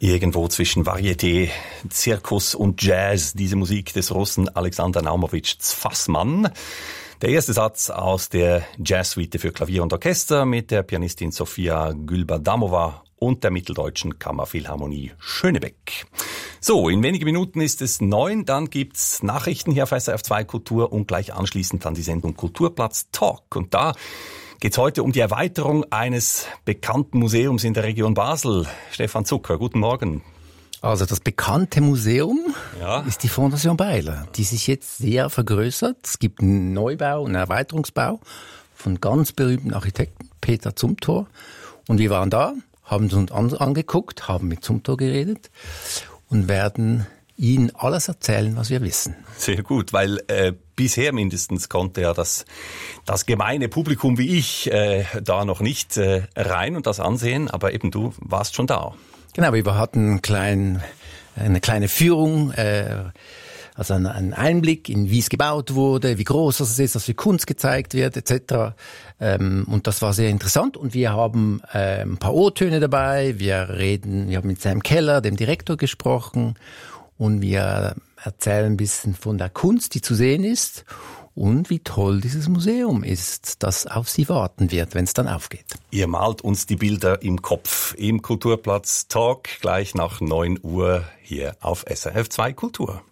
Irgendwo zwischen Varieté, Zirkus und Jazz, diese Musik des Russen Alexander Naumowitsch Zfassmann. Der erste Satz aus der Jazzsuite für Klavier und Orchester mit der Pianistin Sofia Gülbadamova und der Mitteldeutschen Kammerphilharmonie Schönebeck. So, in wenigen Minuten ist es 9, dann gibt's Nachrichten hier auf SRF 2 Kultur und gleich anschließend dann die Sendung Kulturplatz Talk. Und da geht's heute um die Erweiterung eines bekannten Museums in der Region Basel. Stefan Zucker, guten Morgen. Also das bekannte Museum ist die Fondation Bayler, die sich jetzt sehr vergrößert. Es gibt einen Neubau, einen Erweiterungsbau von ganz berühmten Architekten, Peter Zumthor. Und wir waren da, haben uns angeguckt, haben mit Zumthor geredet und werden Ihnen alles erzählen, was wir wissen. Sehr gut, weil bisher mindestens konnte ja das gemeine Publikum wie ich da noch nicht rein und das ansehen, aber eben du warst schon da. Genau, wir hatten eine kleine Führung, also einen Einblick in wie es gebaut wurde, wie groß es ist, dass wie Kunst gezeigt wird etc. Und das war sehr interessant und wir haben ein paar O-Töne dabei, wir haben mit Sam Keller, dem Direktor, gesprochen. Und wir erzählen ein bisschen von der Kunst, die zu sehen ist und wie toll dieses Museum ist, das auf Sie warten wird, wenn es dann aufgeht. Ihr malt uns die Bilder im Kopf im Kulturplatz Talk gleich nach 9 Uhr hier auf SRF 2 Kultur.